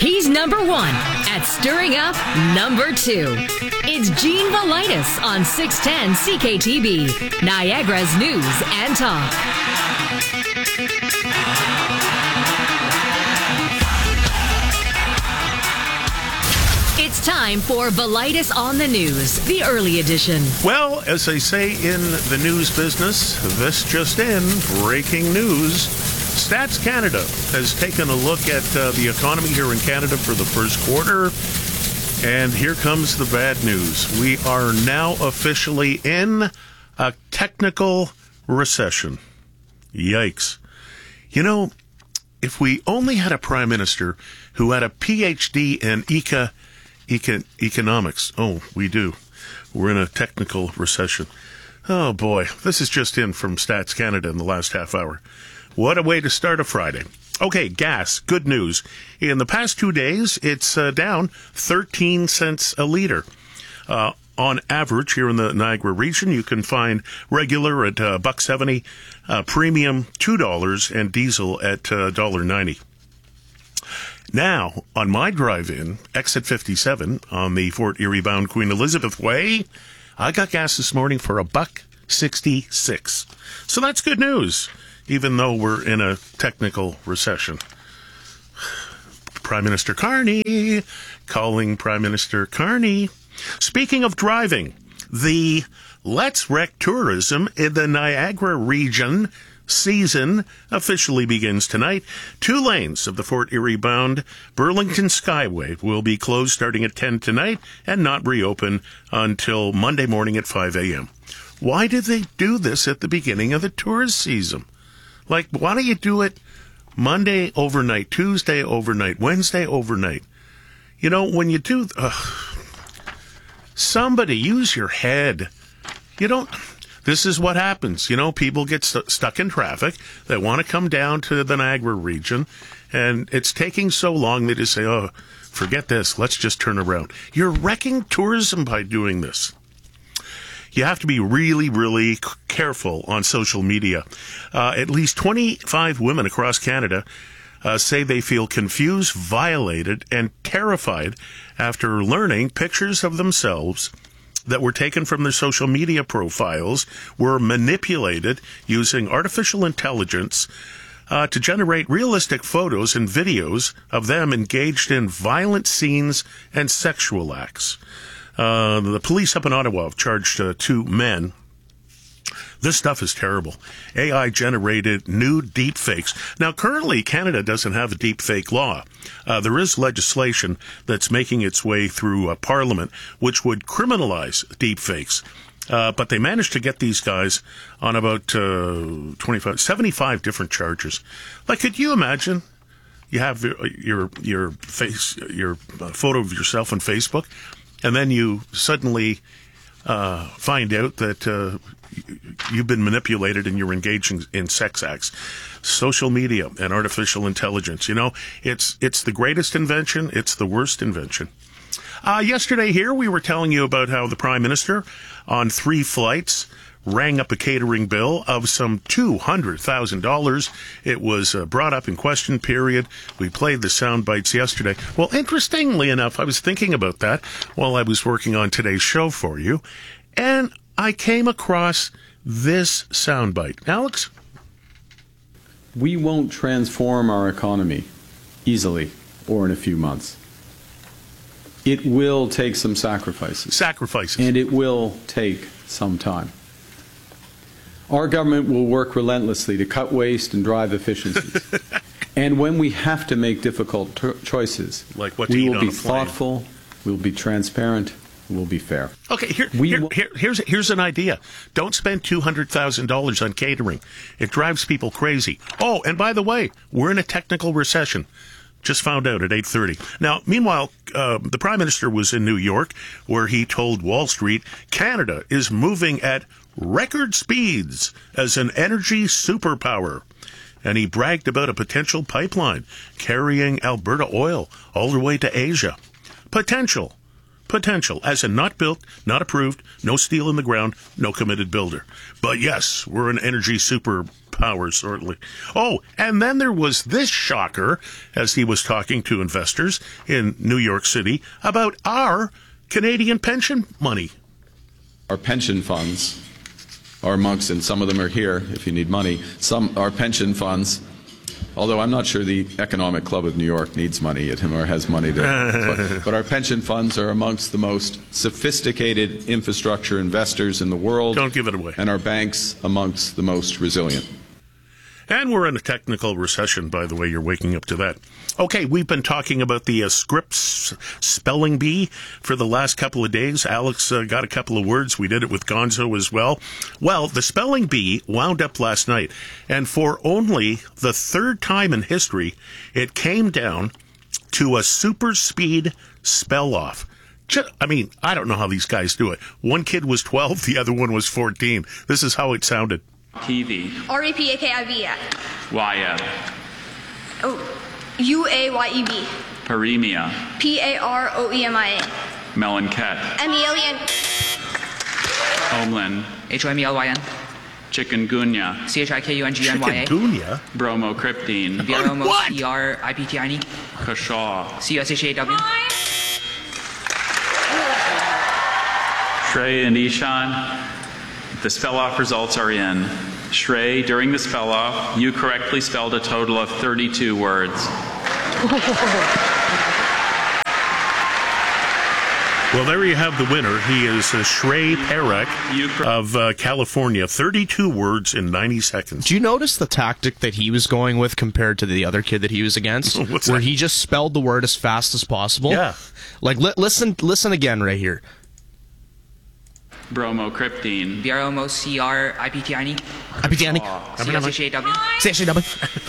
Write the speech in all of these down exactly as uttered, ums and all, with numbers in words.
He's number one at stirring up number two. It's Gene Valitis on six ten C K T B, Niagara's News and Talk. It's time for Valitis on the News, the early edition. Well, as they say in the news business, this just in, breaking news. Stats Canada has taken a look at uh, the economy here in Canada for the first quarter. And here comes the bad news. We are now officially in a technical recession. Yikes. You know, if we only had a prime minister who had a P H D in eco, eco, economics. Oh, we do. We're in a technical recession. Oh, boy. This is just in from Stats Canada in the last half hour. What a way to start a Friday. Okay, gas, good news. In the past two days, it's uh, down thirteen cents a liter. Uh, on average, here in the Niagara region, you can find regular at uh, one dollar seventy, uh, premium two dollars, and diesel at uh, one dollar ninety. Now, on my drive-in, exit fifty-seven, on the Fort Erie-bound Queen Elizabeth Way, I got gas this morning for a buck sixty-six. So that's good news, even though we're in a technical recession. Prime Minister Carney, calling Prime Minister Carney. Speaking of driving, the Let's Wreck Tourism in the Niagara region season officially begins tonight. Two lanes of the Fort Erie-bound Burlington Skyway will be closed starting at ten tonight and not reopen until Monday morning at five a.m. Why did they do this at the beginning of the tourist season? Like, why don't you do it Monday overnight, Tuesday overnight, Wednesday overnight? You know, when you do, uh, somebody use your head. You don't, this is what happens. You know, people get st- stuck in traffic. They want to come down to the Niagara region, and it's taking so long they just say, oh, forget this. Let's just turn around. You're wrecking tourism by doing this. You have to be really, really careful on social media. Uh, at least twenty-five women across Canada uh, say they feel confused, violated, and terrified after learning pictures of themselves that were taken from their social media profiles were manipulated using artificial intelligence uh, to generate realistic photos and videos of them engaged in violent scenes and sexual acts. Uh, the police up in Ottawa have charged uh, two men. This stuff is terrible. A I-generated new deepfakes. Now, currently, Canada doesn't have a deepfake law. Uh, there is legislation that's making its way through uh, Parliament, which would criminalize deepfakes. Uh, but they managed to get these guys on about uh, twenty-five, seventy-five different charges. Like, could you imagine? You have your your, your face, your uh, photo of yourself on Facebook, and then you suddenly uh, find out that uh, you've been manipulated and you're engaging in sex acts. Social media and artificial intelligence, you know, it's it's the greatest invention. It's the worst invention. Uh, yesterday here, we were telling you about how the Prime Minister on three flights rang up a catering bill of some two hundred thousand dollars. It was uh, brought up in question period. We played the sound bites yesterday. Well, interestingly enough, I was thinking about that while I was working on today's show for you, and I came across this sound bite. Alex? We won't transform our economy easily or in a few months. It will take some sacrifices. Sacrifices. And it will take some time. Our government will work relentlessly to cut waste and drive efficiencies. And when we have to make difficult t- choices, like what to we eat will on be a plane. thoughtful, we'll be transparent, we'll be fair. Okay, here, we here, will- here, here's here's an idea. Don't spend two hundred thousand dollars on catering. It drives people crazy. Oh, and by the way, we're in a technical recession. Just found out at eight thirty. Now, meanwhile, uh, the Prime Minister was in New York, where he told Wall Street Canada is moving at record speeds as an energy superpower. And he bragged about a potential pipeline carrying Alberta oil all the way to Asia. Potential. potential, as in not built, not approved, no steel in the ground, no committed builder. But yes, we're an energy superpower, certainly. Oh, and then there was this shocker as he was talking to investors in New York City about our Canadian pension money. Our pension funds are amongst, and some of them are here if you need money, some our pension funds, although I'm not sure the Economic Club of New York needs money at him or has money to, but, but our pension funds are amongst the most sophisticated infrastructure investors in the world. Don't give it away. And our banks amongst the most resilient. And we're in a technical recession, by the way. You're waking up to that. Okay, we've been talking about the uh, Scripps spelling bee for the last couple of days. Alex uh, got a couple of words. We did it with Gonzo as well. Well, the spelling bee wound up last night, and for only the third time in history, it came down to a super speed spell off. Just, I mean, I don't know how these guys do it. One kid was twelve, the other one was fourteen. This is how it sounded. T V. R E P A K I V. Y M. Oh, U A Y E B. Paremia. P A R O E M I A. Melanket. M E L E N. Homeland. H O M E L Y N. Chikungunya. C H I K U N G N Y A. Chikungunya? Bromocriptine. V R O M O C R I P T I N E. Kashaw. C U S H A W. Shrey and Ishan. The spell-off results are in. Shrey, during the spell-off, you correctly spelled a total of thirty-two words. Well, there you have the winner. He is uh, Shrey Perek of uh, California. thirty-two words in ninety seconds. Do you notice the tactic that he was going with compared to the other kid that he was against? What's where that? he just spelled the word as fast as possible? Yeah. Like, li- listen, listen again right here. Bromocriptine. V R O M O C R I P T I N E. I P T I N E. C U S H A W. C H A W.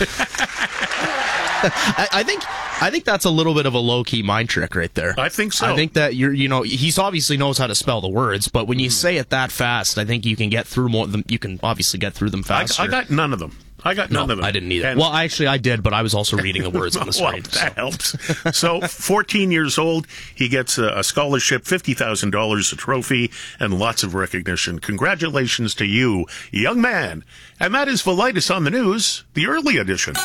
I, I think I think that's a little bit of a low-key mind trick right there. I think so. I think that you're, you know, he's obviously knows how to spell the words, but when you say it that fast, I think you can get through more. Them, you can obviously get through them faster. I, I got none of them. I got none no, of them. I didn't either. And well, actually, I did, but I was also reading the words on the well, screen. that so. helps. So, fourteen years old, he gets a, a scholarship, fifty thousand dollars, a trophy, and lots of recognition. Congratulations to you, young man. And that is Velitis on the News, the early edition.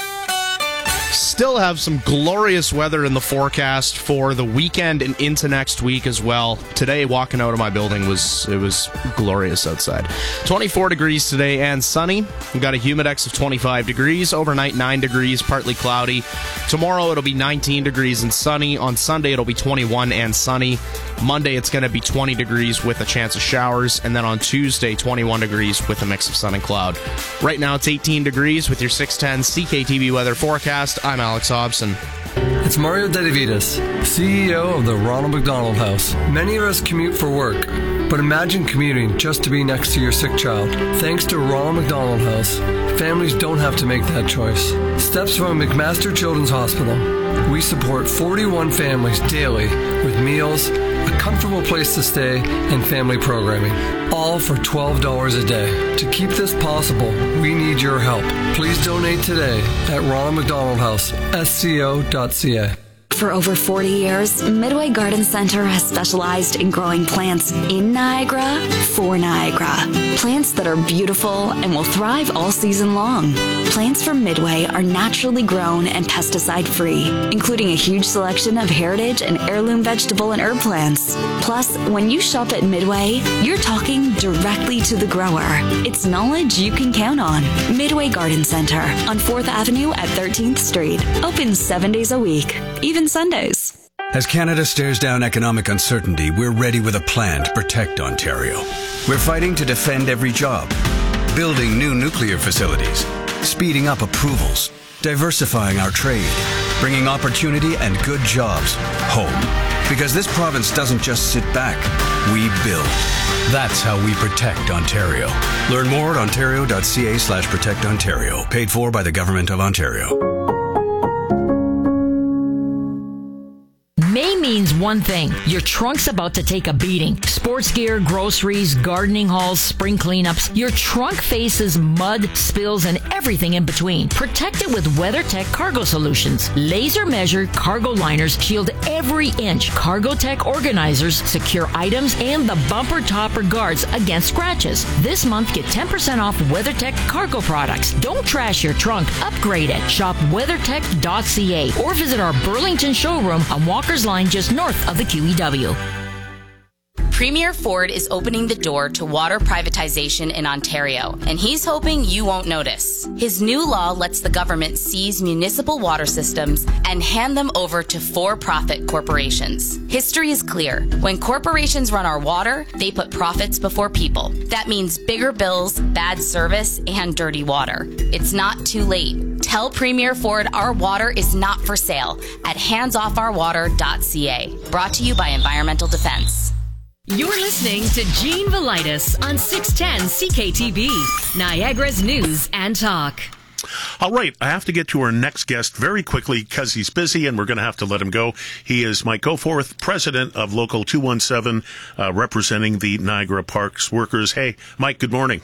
Still have some glorious weather in the forecast for the weekend and into next week as well. Today, walking out of my building was it was glorious outside. twenty-four degrees today and sunny. We've got a humidex of twenty-five degrees. Overnight, nine degrees, partly cloudy. Tomorrow, it'll be nineteen degrees and sunny. On Sunday, it'll be twenty-one and sunny. Monday, it's going to be twenty degrees with a chance of showers. And then on Tuesday, twenty-one degrees with a mix of sun and cloud. Right now, it's eighteen degrees with your six ten C K T V weather forecast. I'm Alex Hobson. It's Mario Dedivitas, C E O of the Ronald McDonald House. Many of us commute for work, but imagine commuting just to be next to your sick child. Thanks to Ronald McDonald House, families don't have to make that choice. Steps from McMaster Children's Hospital. We support forty-one families daily with meals, a comfortable place to stay, and family programming, all for twelve dollars a day. To keep this possible, we need your help. Please donate today at Ronald McDonald House, S C O dot C A. For over forty years, Midway Garden Center has specialized in growing plants in Niagara for Niagara. Plants that are beautiful and will thrive all season long. Plants from Midway are naturally grown and pesticide-free, including a huge selection of heritage and heirloom vegetable and herb plants. Plus, when you shop at Midway, you're talking directly to the grower. It's knowledge you can count on. Midway Garden Center on fourth Avenue at thirteenth Street. Open seven days a week, even Sundays. As Canada stares down economic uncertainty, we're ready with a plan to protect Ontario. We're fighting to defend every job, building new nuclear facilities, speeding up approvals, diversifying our trade, bringing opportunity and good jobs home. Because this province doesn't just sit back, we build. That's how we protect Ontario. Learn more at ontario dot c a slash protect ontario. Paid for by the Government of Ontario. May means means one thing. Your trunk's about to take a beating. Sports gear, groceries, gardening hauls, spring cleanups. Your trunk faces mud, spills, and everything in between. Protect it with WeatherTech Cargo Solutions. Laser measured cargo liners shield every inch. CargoTech organizers secure items and the bumper topper guards against scratches. This month, get ten percent off WeatherTech cargo products. Don't trash your trunk. Upgrade it. Shop weathertech dot c a or visit our Burlington showroom on Walker's Line just north of the Q E W. Premier Ford is opening the door to water privatization in Ontario, and he's hoping you won't notice. His new law lets the government seize municipal water systems and hand them over to for-profit corporations. History is clear. When corporations run our water, they put profits before people. That means bigger bills, bad service, and dirty water. It's not too late. Tell Premier Ford our water is not for sale at hands off our water dot c a. Brought to you by Environmental Defense. You're listening to Gene Velitis on six ten C K T B, Niagara's News and Talk. All right, I have to get to our next guest very quickly because he's busy and we're going to have to let him go. He is Mike Goforth, president of Local two one seven, uh, representing the Niagara Parks workers. Hey, Mike, good morning.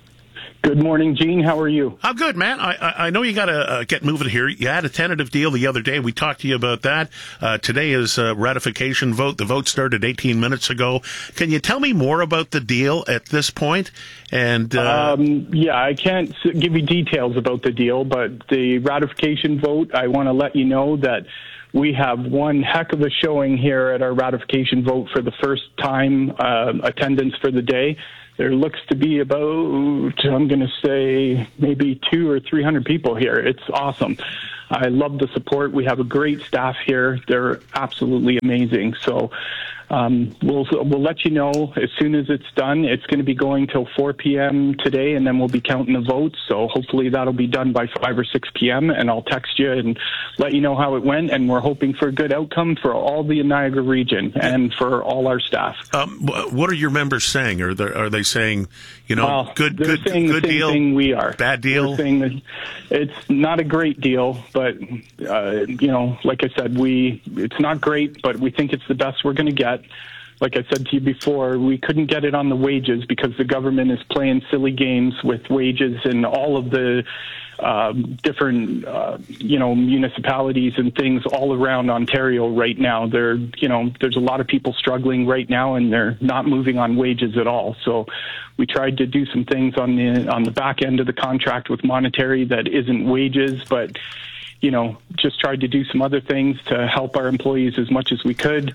Good morning, Gene. How are you? I'm good, man. I, I, I know you got to uh, get moving here. You had a tentative deal the other day. We talked to you about that. Uh, today is a ratification vote. The vote started eighteen minutes ago. Can you tell me more about the deal at this point? And uh, um, yeah, I can't give you details about the deal, but the ratification vote, I want to let you know that we have one heck of a showing here at our ratification vote for the first time, uh, attendance for the day. There looks to be about, I'm going to say, maybe two or three hundred people here. It's awesome. I love the support. We have a great staff here. They're absolutely amazing. So um, we'll we'll let you know as soon as it's done. It's going to be going till four p.m. today, and then we'll be counting the votes. So hopefully that'll be done by five or six p.m., and I'll text you and let you know how it went. And we're hoping for a good outcome for all the Niagara region and for all our staff. Um, what are your members saying? Are they, are they saying, you know, well, good, they're good, saying good the same deal, thing we are. Bad deal? They're saying that it's not a great deal, but, uh, you know, like I said, we it's not great, but we think it's the best we're going to get. Like I said to you before, we couldn't get it on the wages because the government is playing silly games with wages and all of the um, different, uh, you know, municipalities and things all around Ontario right now. They're, you know, there's a lot of people struggling right now, and they're not moving on wages at all. So we tried to do some things on the on the back end of the contract with monetary that isn't wages, but you know, just tried to do some other things to help our employees as much as we could.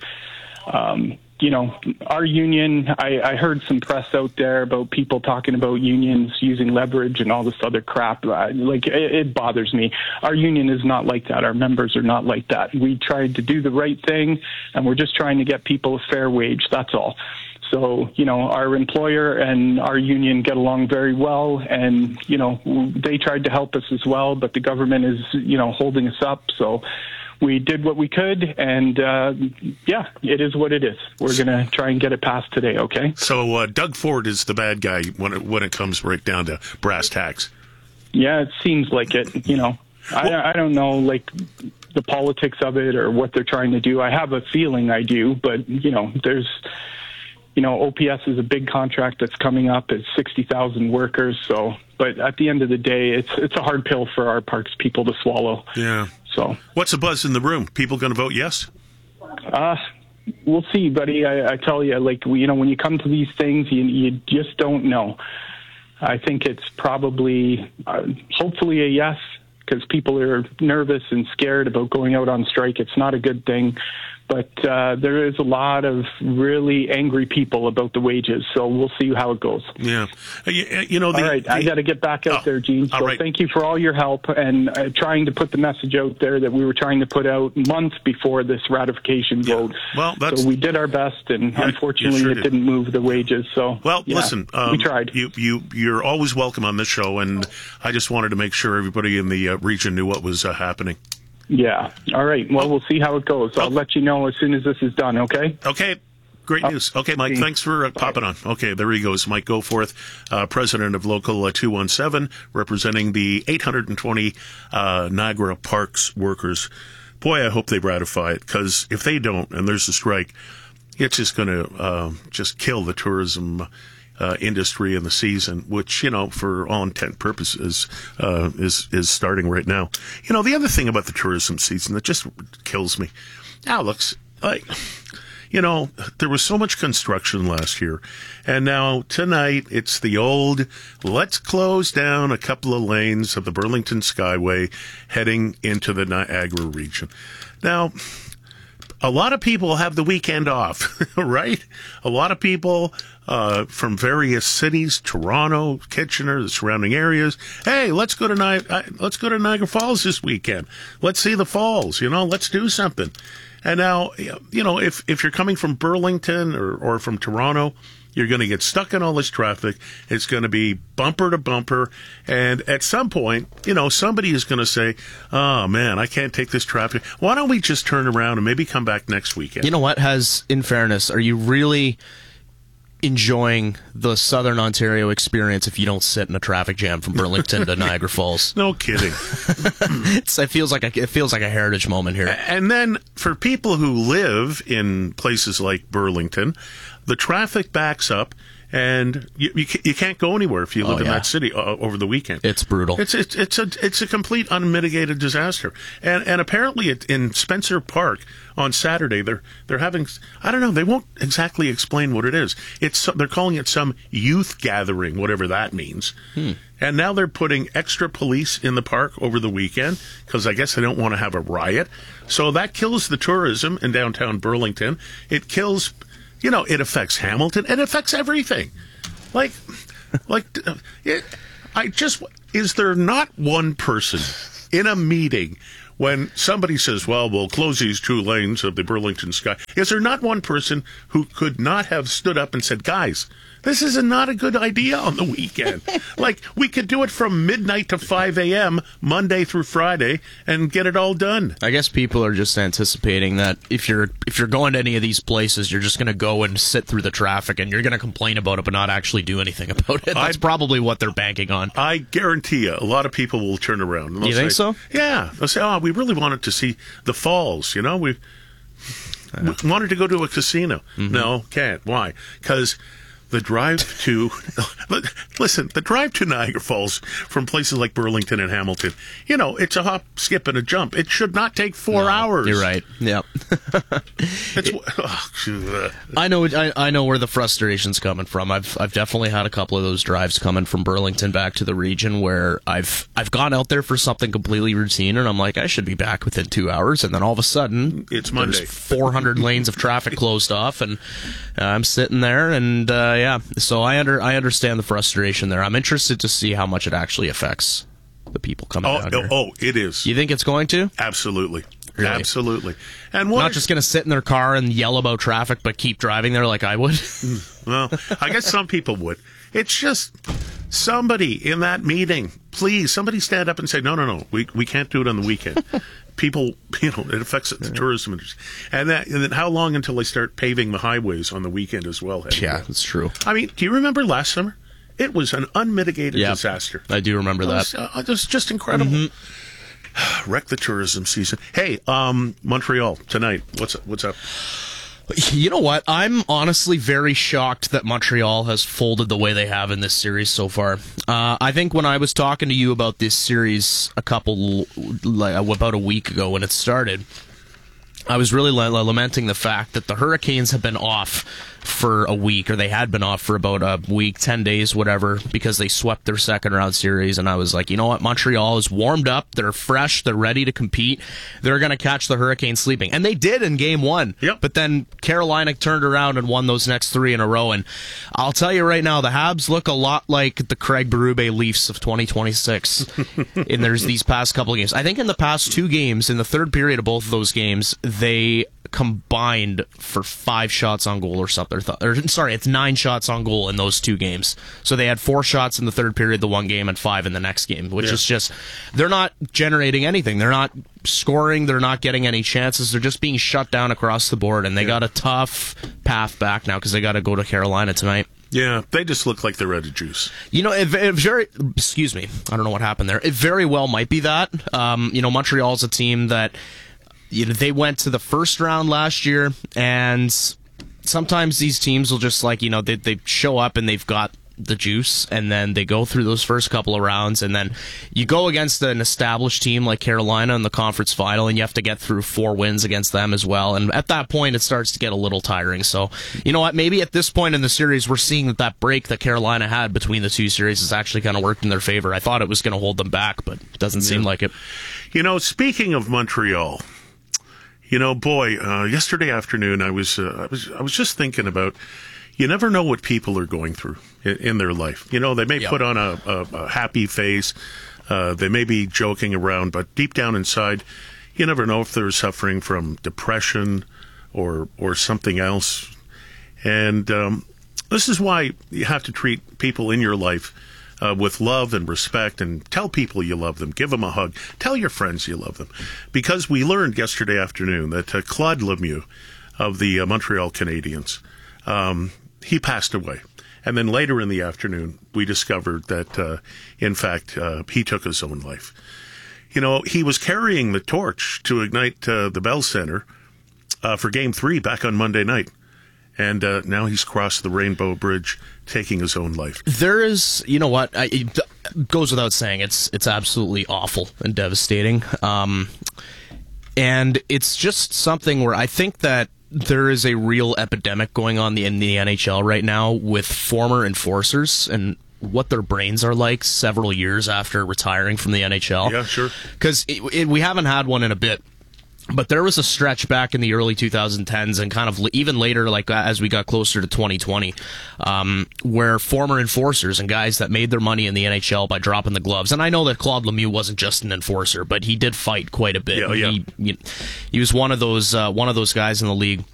Um, you know, our union, I, I heard some press out there about people talking about unions using leverage and all this other crap. Uh, like, it, it bothers me. Our union is not like that. Our members are not like that. We tried to do the right thing, and we're just trying to get people a fair wage. That's all. So, you know, our employer and our union get along very well, and, you know, they tried to help us as well, but the government is, you know, holding us up. So we did what we could, and, uh, yeah, it is what it is. We're going to try and get it passed today, okay? So uh, Doug Ford is the bad guy when it, when it comes right down to brass tacks. Yeah, it seems like it, you know. I, I don't know, like, the politics of it or what they're trying to do. I have a feeling I do, but, you know, there's... You know, O P S is a big contract that's coming up. It's sixty thousand workers. So, but at the end of the day, it's it's a hard pill for our parks people to swallow. Yeah. So, what's the buzz in the room? People going to vote yes? Uh, we'll see, buddy. I, I tell you, like, you know, when you come to these things, you, you just don't know. I think it's probably, uh, hopefully a yes, because people are nervous and scared about going out on strike. It's not a good thing. But uh, there is a lot of really angry people about the wages, so we'll see how it goes. Yeah. You, you know, the, all right, the, I got to get back out oh, there, Gene. So right. Thank you for all your help and uh, trying to put the message out there that we were trying to put out months before this ratification yeah. vote. Well, that's, so we did our best, and yeah, unfortunately sure it did. didn't move the wages. So Well, yeah, listen, um, we tried. You, you, you're always welcome on this show, and I just wanted to make sure everybody in the uh, region knew what was uh, happening. Yeah. All right. Well, oh. we'll see how it goes. I'll oh. let you know as soon as this is done, okay? Okay. Great news. Okay, Mike, thanks for uh, popping on. Okay, there he goes. Mike Goforth, uh, president of Local uh, two one seven, representing the eight hundred twenty uh, Niagara Parks workers. boy, I hope they ratify it, because if they don't and there's a strike, it's just going to uh, just kill the tourism uh, industry in the season, which, you know, for all intent purposes, uh, is is starting right now. You know, the other thing about the tourism season that just kills me, Alex, like, you know, there was so much construction last year, and now tonight it's the old, let's close down a couple of lanes of the Burlington Skyway heading into the Niagara region. Now, a lot of people have the weekend off, right? A lot of people uh, from various cities, Toronto, Kitchener, the surrounding areas. Hey, let's go to Ni- let's go to Niagara Falls this weekend. Let's see the falls. You know, let's do something. And now, you know, if if you're coming from Burlington or or from Toronto, you're going to get stuck in all this traffic. It's going to be bumper to bumper. And at some point, you know, somebody is going to say, oh, man, I can't take this traffic. Why don't we just turn around and maybe come back next weekend? You know what? Has, in fairness, are you really enjoying the Southern Ontario experience if you don't sit in a traffic jam from Burlington to Niagara Falls? No kidding. it's, it feels like a, it feels like a heritage moment here. And then for people who live in places like Burlington, the traffic backs up, and you you, you can't go anywhere if you live Oh, in yeah. that city uh, over the weekend. It's brutal. It's it's it's a it's a complete unmitigated disaster. And and apparently it, in Spencer Park on Saturday they're they're having, I don't know, they won't exactly explain what it is. It's they're calling it some youth gathering, whatever that means. Hmm. And now they're putting extra police in the park over the weekend because I guess they don't want to have a riot. So that kills the tourism in downtown Burlington. It kills. You know, it affects Hamilton. It affects everything. Like, like, it, I just, is there not one person in a meeting when somebody says, well, we'll close these two lanes of the Burlington Sky? Is there not one person who could not have stood up and said, guys, this is a, not a good idea on the weekend. Like, we could do it from midnight to five a.m., Monday through Friday, and get it all done. I guess people are just anticipating that if you're if you're going to any of these places, you're just going to go and sit through the traffic, and you're going to complain about it but not actually do anything about it. That's I, probably what they're banking on. I guarantee you, a lot of people will turn around. And they'll You think say, so? Yeah. They'll say, oh, we really wanted to see the falls, you know? We, we wanted to go to a casino. Mm-hmm. No, can't. Why? Because the drive to, listen, the drive to Niagara Falls from places like Burlington and Hamilton, you know, it's a hop, skip, and a jump. It should not take four No, hours. You're right. Yep. It's, oh, I know. I, I know where the frustration's coming from. I've I've definitely had a couple of those drives coming from Burlington back to the region where I've I've gone out there for something completely routine, and I'm like, I should be back within two hours, and then all of a sudden, it's Monday. There's four hundred lanes of traffic closed off, and uh, I'm sitting there, and uh, yeah, so I under I understand the frustration there. I'm interested to see how much it actually affects the people coming oh, down oh, here. oh, it is. You think it's going to? Absolutely. Really? Absolutely. And what Not just going to sit in their car and yell about traffic, but keep driving there like I would? Well, I guess some people would. It's just somebody in that meeting, please, somebody stand up and say, no, no, no, we we can't do it on the weekend. People, you know, it affects the tourism industry. And, that, and then how long until they start paving the highways on the weekend as well? Anyway? Yeah, that's true. I mean, do you remember last summer? It was an unmitigated Yep. disaster. I do remember It that. was, uh, it was just incredible. Mm-hmm. Wreck the tourism season. Hey, um, Montreal tonight. What's what's up? You know what? I'm honestly very shocked that Montreal has folded the way they have in this series so far. Uh, I think when I was talking to you about this series a couple, like about a week ago when it started, I was really l- lamenting the fact that the Hurricanes have been off for a week, or they had been off for about a week, ten days, whatever, because they swept their second round series. And I was like, you know what? Montreal is warmed up. They're fresh. They're ready to compete. They're going to catch the Hurricanes sleeping. And they did in game one. Yep. But then Carolina turned around and won those next three in a row. And I'll tell you right now, the Habs look a lot like the Craig Berube Leafs of twenty twenty-six in there's these past couple of games. I think in the past two games, in the third period of both of those games, they combined for five shots on goal or something. Or, sorry, it's nine shots on goal in those two games. So they had four shots in the third period, the one game, and five in the next game, which Yeah. is just, they're not generating anything. They're not scoring. They're not getting any chances. They're just being shut down across the board, and they got a tough path back now because they got to go to Carolina tonight. Yeah, they just look like they're out of juice. You know, it, it very, excuse me, I don't know what happened there. It very well might be that. Um, you know, Montreal's a team that you know, they went to the first round last year, and sometimes these teams will just, like, you know, they, they show up and they've got the juice, and then they go through those first couple of rounds, and then you go against an established team like Carolina in the conference final, and you have to get through four wins against them as well, and at that point it starts to get a little tiring. So, you know what, maybe at this point in the series we're seeing that that break that Carolina had between the two series has actually kind of worked in their favor. I thought it was going to hold them back, but it doesn't yeah. seem like it. You know, speaking of Montreal, you know, boy, uh, yesterday afternoon I was uh, I was I was just thinking about, you never know what people are going through in, in their life. You know, they may yep. put on a, a, a happy face, uh, they may be joking around, but deep down inside, you never know if they're suffering from depression or or something else. And um, this is why you have to treat people in your life uh, with love and respect, and tell people you love them. Give them a hug. Tell your friends you love them. Because we learned yesterday afternoon that uh, Claude Lemieux of the uh, Montreal Canadiens, um, he passed away. And then later in the afternoon, we discovered that, uh, in fact, uh, he took his own life. You know, he was carrying the torch to ignite uh, the Bell Center uh, for Game three back on Monday night. And uh, now he's crossed the Rainbow Bridge, taking his own life. There is, you know what, I, it goes without saying, it's it's absolutely awful and devastating. Um, and it's just something where I think that there is a real epidemic going on in the N H L right now with former enforcers and what their brains are like several years after retiring from the N H L. Yeah, sure. Because we haven't had one in a bit. But there was a stretch back in the early twenty tens and kind of even later, like as we got closer to twenty twenty, um, where former enforcers and guys that made their money in the N H L by dropping the gloves. And I know that Claude Lemieux wasn't just an enforcer, but he did fight quite a bit. Yeah, yeah. He, he, he was one of those uh, one of those guys in the league